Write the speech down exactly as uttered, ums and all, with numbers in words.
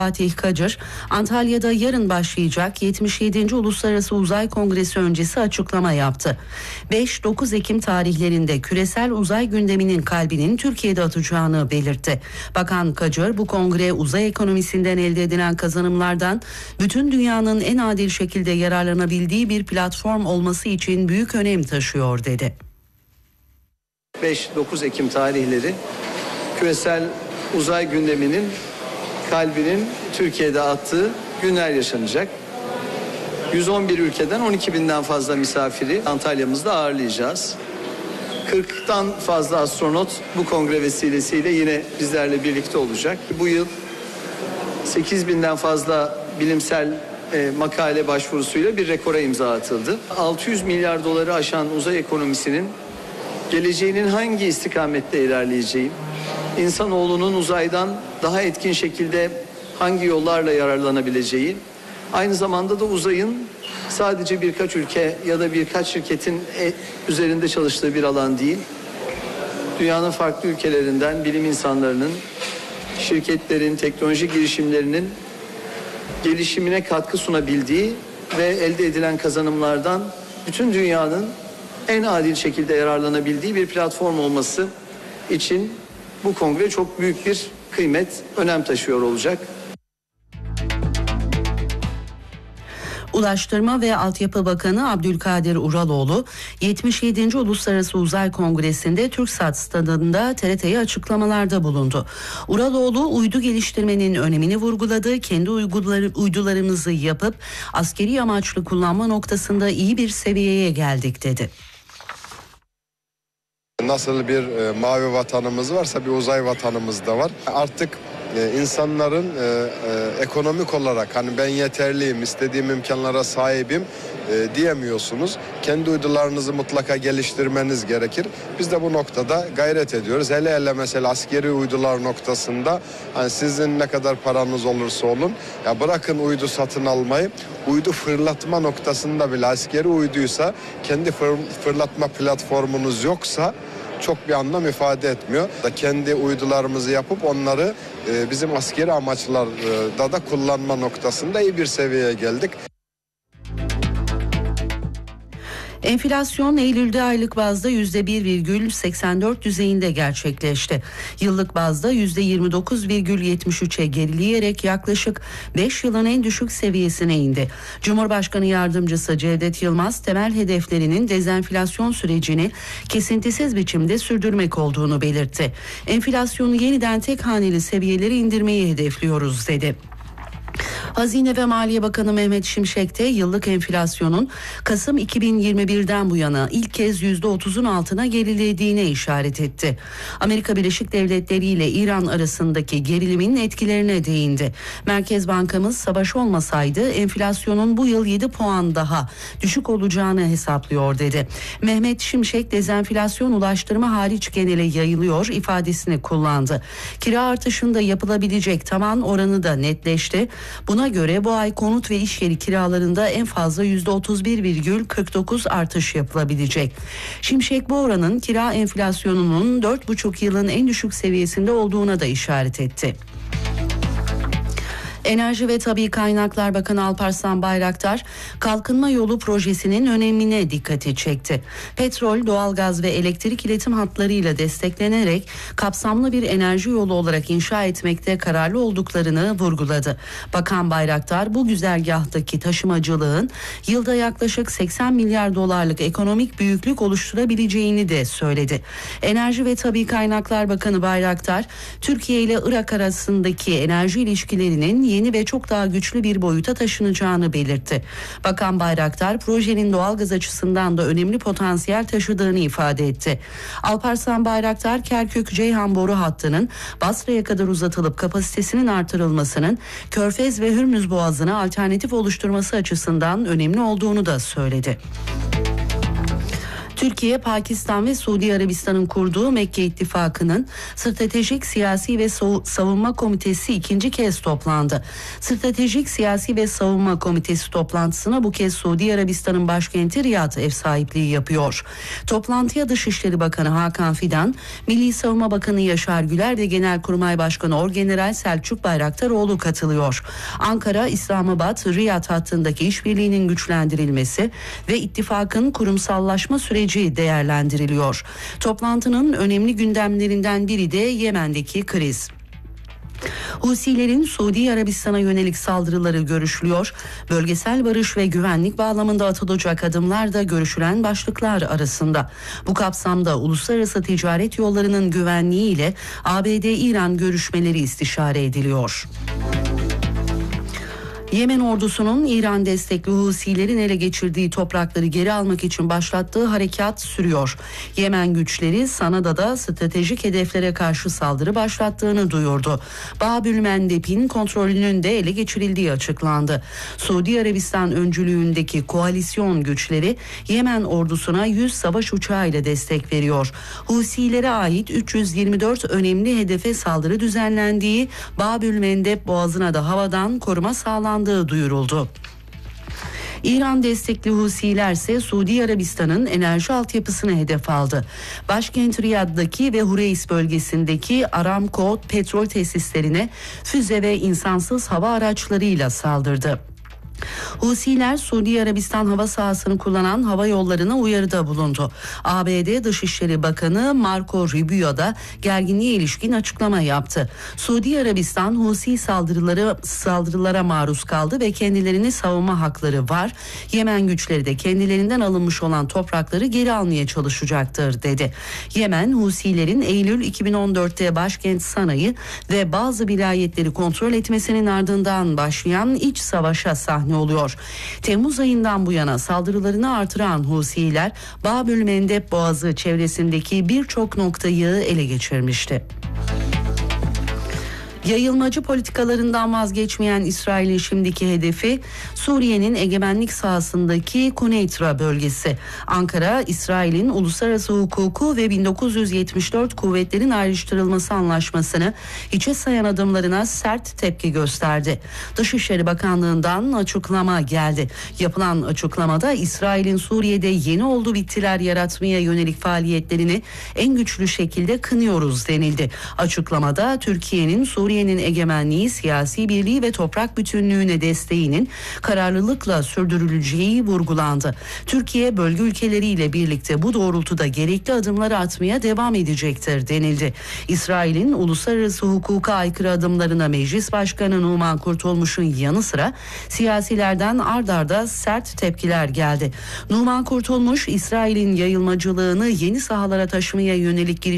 Fatih Kacır, Antalya'da yarın başlayacak yetmiş yedinci Uluslararası Uzay Kongresi öncesi açıklama yaptı. beş dokuz Ekim tarihlerinde küresel uzay gündeminin kalbinin Türkiye'de atacağını belirtti. Bakan Kacır, bu kongre uzay ekonomisinden elde edilen kazanımlardan bütün dünyanın en adil şekilde yararlanabildiği bir platform olması için büyük önem taşıyor dedi. beş dokuz Ekim tarihleri küresel uzay gündeminin kalbinin Türkiye'de attığı günler yaşanacak. yüz on bir ülkeden on iki binden fazla misafiri Antalya'mızda ağırlayacağız. kırktan fazla astronot bu kongre vesilesiyle yine bizlerle birlikte olacak. Bu yıl sekiz binden fazla bilimsel e, makale başvurusuyla bir rekora imza atıldı. altı yüz milyar doları aşan uzay ekonomisinin geleceğinin hangi istikamette ilerleyeceği, İnsanoğlunun uzaydan daha etkin şekilde hangi yollarla yararlanabileceği, aynı zamanda da uzayın sadece birkaç ülke ya da birkaç şirketin üzerinde çalıştığı bir alan değil, dünyanın farklı ülkelerinden bilim insanlarının, şirketlerin, teknoloji girişimlerinin gelişimine katkı sunabildiği ve elde edilen kazanımlardan bütün dünyanın en adil şekilde yararlanabildiği bir platform olması için bu kongre çok büyük bir kıymet, önem taşıyor olacak. Ulaştırma ve Altyapı Bakanı Abdülkadir Uraloğlu, yetmiş yedinci Uluslararası Uzay Kongresi'nde TürkSat stadında T R T'ye açıklamalarda bulundu. Uraloğlu, uydu geliştirmenin önemini vurguladı, kendi uyguları, uydularımızı yapıp askeri amaçlı kullanma noktasında iyi bir seviyeye geldik dedi. Nasıl bir e, mavi vatanımız varsa bir uzay vatanımız da var. Artık e, insanların e, e, ekonomik olarak hani ben yeterliyim, istediğim imkanlara sahibim e, diyemiyorsunuz. Kendi uydularınızı mutlaka geliştirmeniz gerekir. Biz de bu noktada gayret ediyoruz. Hele hele mesela askeri uydular noktasında hani sizin ne kadar paranız olursa olun, ya bırakın uydu satın almayı, uydu fırlatma noktasında bile askeri uyduysa kendi fır, fırlatma platformunuz yoksa çok bir anlam ifade etmiyor. Kendi uydularımızı yapıp onları e, bizim askeri amaçlarda da kullanma noktasında iyi bir seviyeye geldik. Enflasyon Eylül'de aylık bazda yüzde bir virgül seksen dört düzeyinde gerçekleşti. Yıllık bazda yüzde yirmi dokuz virgül yetmiş üçe gerileyerek yaklaşık beş yılın en düşük seviyesine indi. Cumhurbaşkanı Yardımcısı Cevdet Yılmaz, temel hedeflerinin dezenflasyon sürecini kesintisiz biçimde sürdürmek olduğunu belirtti. Enflasyonu yeniden tek haneli seviyelere indirmeyi hedefliyoruz dedi. Hazine ve Maliye Bakanı Mehmet Şimşek de yıllık enflasyonun Kasım iki bin yirmi birden bu yana ilk kez yüzde otuzun altına gerilediğine işaret etti. Amerika Birleşik Devletleri ile İran arasındaki gerilimin etkilerine değindi. Merkez Bankamız savaş olmasaydı enflasyonun bu yıl yedi puan daha düşük olacağını hesaplıyor dedi. Mehmet Şimşek, dezenflasyon ulaştırma hariç genele yayılıyor ifadesini kullandı. Kira artışında yapılabilecek tavan oranı da netleşti. Buna göre bu ay konut ve iş yeri kiralarında en fazla yüzde otuz bir virgül kırk dokuz artış yapılabilecek. Şimşek bu oranın kira enflasyonunun dört buçuk yılın en düşük seviyesinde olduğuna da işaret etti. Enerji ve Tabii Kaynaklar Bakanı Alparslan Bayraktar, Kalkınma Yolu projesinin önemine dikkati çekti. Petrol, doğalgaz ve elektrik iletim hatlarıyla desteklenerek kapsamlı bir enerji yolu olarak inşa etmekte kararlı olduklarını vurguladı. Bakan Bayraktar, bu güzergahtaki taşımacılığın yılda yaklaşık seksen milyar dolarlık ekonomik büyüklük oluşturabileceğini de söyledi. Enerji ve Tabii Kaynaklar Bakanı Bayraktar, Türkiye ile Irak arasındaki enerji ilişkilerinin yeni ve çok daha güçlü bir boyuta taşınacağını belirtti. Bakan Bayraktar, projenin doğalgaz açısından da önemli potansiyel taşıdığını ifade etti. Alparslan Bayraktar, Kerkük-Ceyhan boru hattının Basra'ya kadar uzatılıp kapasitesinin artırılmasının Körfez ve Hürmüz Boğazı'na alternatif oluşturması açısından önemli olduğunu da söyledi. Türkiye, Pakistan ve Suudi Arabistan'ın kurduğu Mekke İttifakı'nın Stratejik Siyasi ve Savunma Komitesi ikinci kez toplandı. Stratejik Siyasi ve Savunma Komitesi toplantısına bu kez Suudi Arabistan'ın başkenti Riyad ev sahipliği yapıyor. Toplantıya Dışişleri Bakanı Hakan Fidan, Milli Savunma Bakanı Yaşar Güler ve Genelkurmay Başkanı Orgeneral Selçuk Bayraktaroğlu katılıyor. Ankara, İslamabad, Riyad hattındaki işbirliğinin güçlendirilmesi ve ittifakın kurumsallaşma süreci değerlendiriliyor. Toplantının önemli gündemlerinden biri de Yemen'deki kriz. Husilerin Suudi Arabistan'a yönelik saldırıları görüşülüyor. Bölgesel barış ve güvenlik bağlamında atılacak adımlar da görüşülen başlıklar arasında. Bu kapsamda uluslararası ticaret yollarının güvenliği ile A B D-İran görüşmeleri istişare ediliyor. Yemen ordusunun İran destekli Husilerin ele geçirdiği toprakları geri almak için başlattığı harekat sürüyor. Yemen güçleri Sana'da da stratejik hedeflere karşı saldırı başlattığını duyurdu. Babül Mendeb'in kontrolünün de ele geçirildiği açıklandı. Suudi Arabistan öncülüğündeki koalisyon güçleri Yemen ordusuna yüz savaş uçağı ile destek veriyor. Husilere ait üç yüz yirmi dört önemli hedefe saldırı düzenlendiği, Babül Mendeb boğazına da havadan koruma sağlandı duyuruldu. İran destekli Husiler ise Suudi Arabistan'ın enerji altyapısını hedef aldı. Başkent Riyad'daki ve Hureys bölgesindeki Aramco petrol tesislerine füze ve insansız hava araçlarıyla saldırdı. Husiler Suudi Arabistan hava sahasını kullanan hava yollarına uyarıda bulundu. A B D Dışişleri Bakanı Marco Rubio da gerginliğe ilişkin açıklama yaptı. Suudi Arabistan Husi saldırıları saldırılara maruz kaldı ve kendilerini savunma hakları var. Yemen güçleri de kendilerinden alınmış olan toprakları geri almaya çalışacaktır dedi. Yemen, Husilerin Eylül iki bin on dörtte başkent Sana'yı ve bazı vilayetleri kontrol etmesinin ardından başlayan iç savaşa sahne oluyor. Temmuz ayından bu yana saldırılarını artıran Husiler, Babül Mendeb Boğazı çevresindeki birçok noktayı ele geçirmişti. Yayılmacı politikalarından vazgeçmeyen İsrail'in şimdiki hedefi Suriye'nin egemenlik sahasındaki Kuneytra bölgesi. Ankara, İsrail'in uluslararası hukuku ve bin dokuz yüz yetmiş dört kuvvetlerin ayrıştırılması anlaşmasını hiçe sayan adımlarına sert tepki gösterdi. Dışişleri Bakanlığı'ndan açıklama geldi. Yapılan açıklamada İsrail'in Suriye'de yeni oldu bittiler yaratmaya yönelik faaliyetlerini en güçlü şekilde kınıyoruz denildi. Açıklamada Türkiye'nin Suriye Suriye'nin egemenliği, siyasi birliği ve toprak bütünlüğüne desteğinin kararlılıkla sürdürüleceği vurgulandı. Türkiye bölge ülkeleriyle birlikte bu doğrultuda gerekli adımları atmaya devam edecektir denildi. İsrail'in uluslararası hukuka aykırı adımlarına Meclis Başkanı Numan Kurtulmuş'un yanı sıra siyasilerden ard arda sert tepkiler geldi. Numan Kurtulmuş, İsrail'in yayılmacılığını yeni sahalara taşımaya yönelik girişimleri